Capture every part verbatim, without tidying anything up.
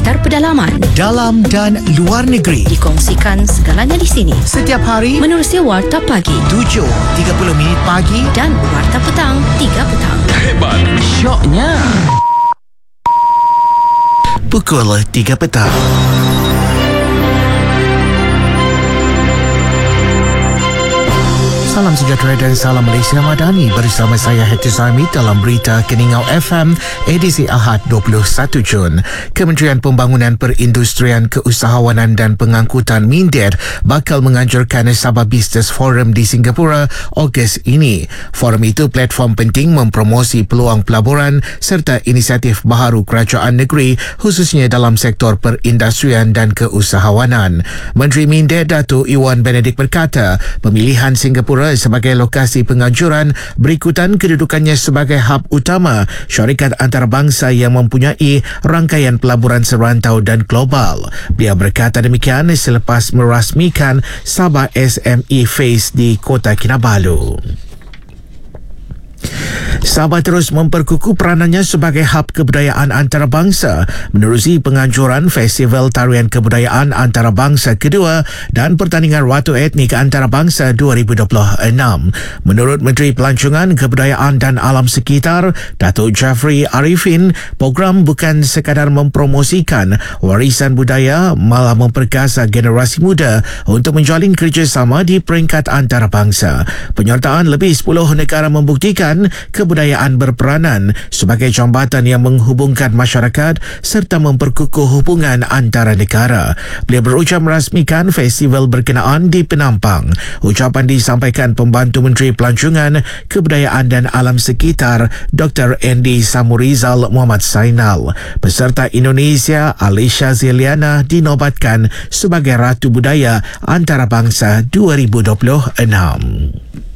Latar pedalaman, dalam dan luar negeri, dikongsikan segalanya di sini. Setiap hari Menerusi Warta Pagi tujuh tiga puluh minit pagi dan Warta Petang tiga petang. Hebat, syoknya. Pukul tiga petang. Salam sejahtera dan salam Malaysia Madani. Bersama saya Hector Zahmi dalam Berita Keningau F M edisi Ahad dua puluh satu Jun. Kementerian Pembangunan Perindustrian Keusahawanan dan Pengangkutan MINDER bakal menganjurkan Sabah Business Forum di Singapura Ogos ini. Forum itu platform penting mempromosi peluang pelaburan serta inisiatif baharu kerajaan negeri khususnya dalam sektor perindustrian dan keusahawanan. Menteri MINDER Datuk Iwan Benedict berkata, pemilihan Singapura sebagai lokasi penganjuran berikutan kedudukannya sebagai hub utama syarikat antarabangsa yang mempunyai rangkaian pelaburan serantau dan global. Beliau berkata demikian selepas merasmikan Sabah S M E Phase di Kota Kinabalu. Sabah terus memperkukuh peranannya sebagai hub kebudayaan antarabangsa menerusi penganjuran Festival Tarian Kebudayaan Antarabangsa kedua dan Pertandingan Watu Etnik Antarabangsa dua ribu dua puluh enam. Menurut Menteri Pelancongan, Kebudayaan dan Alam Sekitar, Datuk Jafri Arifin, program bukan sekadar mempromosikan warisan budaya, malah memperkasa generasi muda untuk menjalin kerjasama di peringkat antarabangsa. Penyertaan lebih sepuluh negara membuktikan kebudayaan berperanan sebagai jambatan yang menghubungkan masyarakat serta memperkukuh hubungan antara negara. Beliau berucap merasmikan festival berkenaan di Penampang. Ucapan disampaikan Pembantu Menteri Pelancongan, Kebudayaan dan Alam Sekitar Doktor Andy Samurizal Muhammad Sainal. Peserta Indonesia Alicia Ziliana dinobatkan sebagai Ratu Budaya Antarabangsa dua ribu dua puluh enam.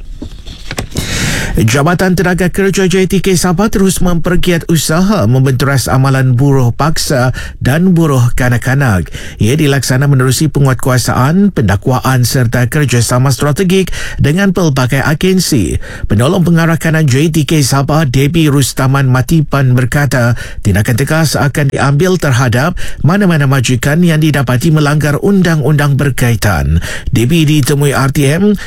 Jabatan Tenaga Kerja J T K Sabah terus mempergiat usaha membenteras amalan buruh paksa dan buruh kanak-kanak. Ia dilaksana menerusi penguatkuasaan, pendakwaan serta kerjasama strategik dengan pelbagai agensi. Penolong Pengarah Kanan J T K Sabah, Debbie Rustaman Matipan berkata, tindakan tegas akan diambil terhadap mana-mana majikan yang didapati melanggar undang-undang berkaitan. Debbie ditemui R T M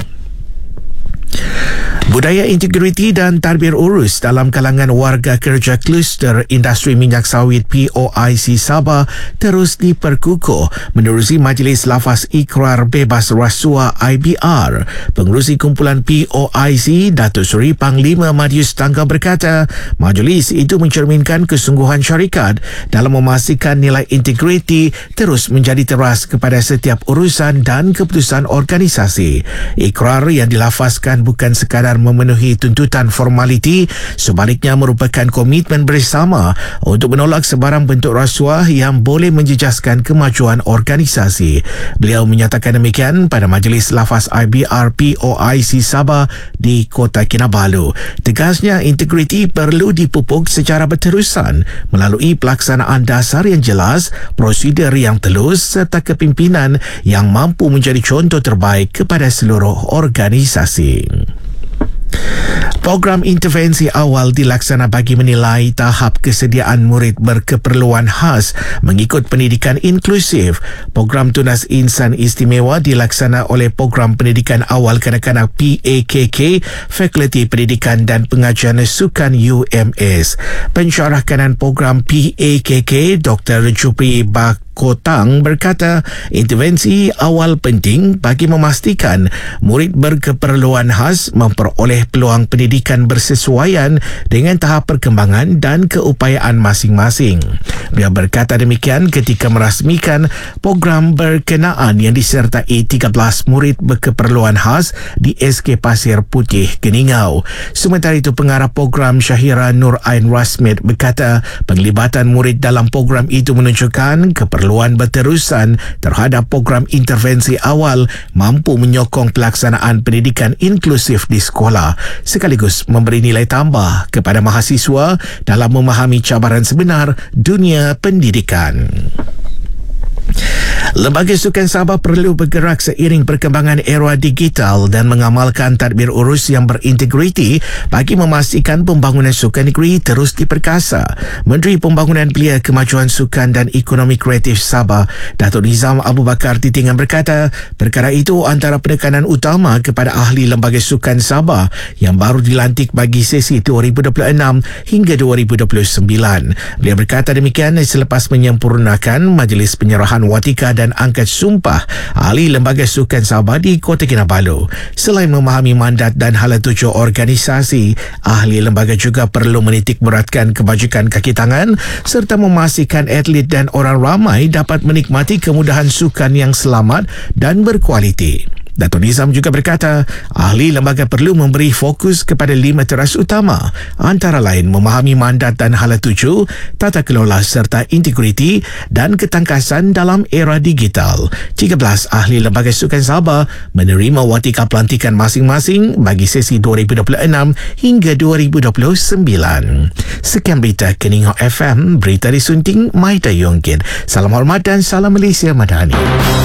Budaya integriti dan tadbir urus dalam kalangan warga kerja kluster industri minyak sawit P O I C Sabah terus diperkukuh menerusi Majlis Lafaz Ikrar Bebas Rasuah I B R. Pengerusi kumpulan P O I C, Datuk Seri Panglima Madius Tangga berkata, majlis itu mencerminkan kesungguhan syarikat dalam memastikan nilai integriti terus menjadi teras kepada setiap urusan dan keputusan organisasi. Ikrar yang dilafazkan bukan sekadar memenuhi tuntutan formaliti, sebaliknya merupakan komitmen bersama untuk menolak sebarang bentuk rasuah yang boleh menjejaskan kemajuan organisasi. Beliau menyatakan demikian pada Majlis Lafaz I B R P O I C Sabah di Kota Kinabalu. Tegasnya, integriti perlu dipupuk secara berterusan melalui pelaksanaan dasar yang jelas, prosedur yang telus serta kepimpinan yang mampu menjadi contoh terbaik kepada seluruh organisasi. Program intervensi awal dilaksana bagi menilai tahap kesediaan murid berkeperluan khas mengikut pendidikan inklusif. Program Tunas Insan Istimewa dilaksana oleh Program Pendidikan Awal Kanak-kanak P A K K, Fakulti Pendidikan dan Pengajian Sukan U M S. Pensyarah kanan program P A K K, Doktor Jupri Bak Kotang berkata, intervensi awal penting bagi memastikan murid berkeperluan khas memperoleh peluang pendidikan bersesuaian dengan tahap perkembangan dan keupayaan masing-masing. Beliau berkata demikian ketika merasmikan program berkenaan yang disertai tiga belas murid berkeperluan khas di S K Pasir Putih, Keningau. Sementara itu, pengarah program Syahira Nur Ain Rasmid berkata, penglibatan murid dalam program itu menunjukkan keperluan Perluan berterusan terhadap program intervensi awal mampu menyokong pelaksanaan pendidikan inklusif di sekolah sekaligus memberi nilai tambah kepada mahasiswa dalam memahami cabaran sebenar dunia pendidikan. Lembaga Sukan Sabah perlu bergerak seiring perkembangan era digital dan mengamalkan tadbir urus yang berintegriti bagi memastikan pembangunan sukan negeri terus diperkasa. Menteri Pembangunan Belia, Kemajuan Sukan dan Ekonomi Kreatif Sabah, Datuk Nizam Abu Bakar Titingan berkata, perkara itu antara penekanan utama kepada ahli Lembaga Sukan Sabah yang baru dilantik bagi sesi dua ribu dua puluh enam hingga dua ribu dua puluh sembilan. Beliau berkata demikian selepas menyempurnakan Majlis Penyerahan Watika dan angkat sumpah ahli Lembaga Sukan Sabah di Kota Kinabalu. Selain memahami mandat dan hala tuju organisasi, ahli lembaga juga perlu menitik beratkan kebajikan kaki tangan serta memastikan atlet dan orang ramai dapat menikmati kemudahan sukan yang selamat dan berkualiti. Datuk Nizam juga berkata, ahli lembaga perlu memberi fokus kepada lima teras utama, antara lain memahami mandat dan hala tuju, tata kelola serta integriti dan ketangkasan dalam era digital. tiga belas ahli Lembaga Sukan Sabah menerima watika pelantikan masing-masing bagi sesi dua ribu dua puluh enam hingga dua ribu dua puluh sembilan. Sekian berita Keningau F M, berita disunting Maida Yongkin. Salam hormat dan salam Malaysia Madani.